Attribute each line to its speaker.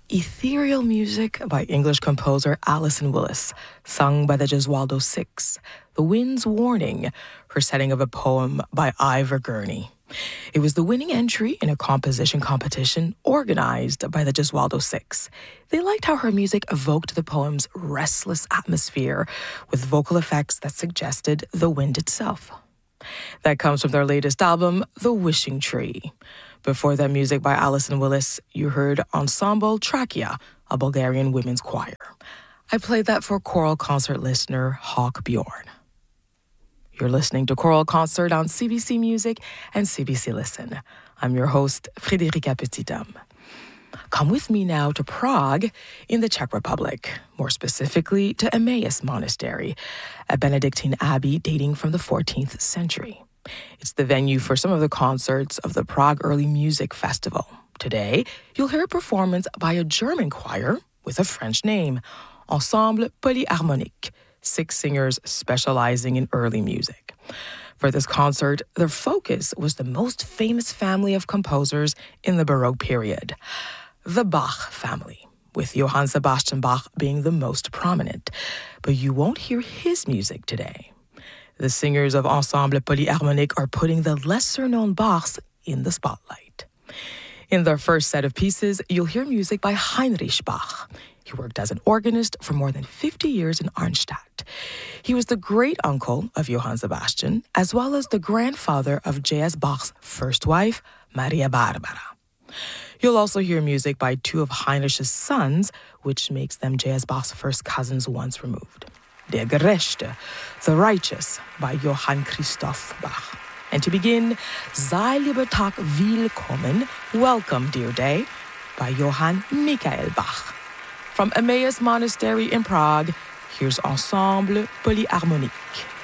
Speaker 1: Ethereal Music by English composer Alison Willis, sung by the Gesualdo Six. The Wind's Warning, her setting of a poem by Ivor Gurney. It was the winning entry in a composition competition organized by the Gesualdo Six. They liked how her music evoked the poem's restless atmosphere with vocal effects that suggested the wind itself. That comes from their latest album, The Wishing Tree. Before that music by Alison Willis, you heard Ensemble Trachea, a Bulgarian women's choir. I played that for choral concert listener Hawk Bjorn. You're listening to Choral Concert on CBC Music and CBC Listen. I'm your host, Frédérica Petithomme. Come with me now to Prague in the Czech Republic, more specifically to Emmaus Monastery, a Benedictine abbey dating from the 14th century. It's the venue for some of the concerts of the Prague Early Music Festival. Today, you'll hear a performance by a German choir with a French name, Ensemble Polyharmonique, 6 singers specializing in early music. For this concert, their focus was the most famous family of composers in the Baroque period, the Bach family, with Johann Sebastian Bach being the most prominent. But you won't hear his music today. The singers of Ensemble Polyharmonique are putting the lesser-known Bachs in the spotlight. In their first set of pieces, you'll hear music by Heinrich Bach. He worked as an organist for more than 50 years in Arnstadt. He was the great-uncle of Johann Sebastian, as well as the grandfather of J.S. Bach's first wife, Maria Barbara. You'll also hear music by 2 of Heinrich's sons, which makes them J.S. Bach's first cousins once removed. Der Gerechte, The Righteous, by Johann Christoph Bach. And to begin, Sei lieber Tag willkommen, Welcome Dear Day, by Johann Michael Bach. From Emmaus Monastery in Prague, here's Ensemble Polyharmonique.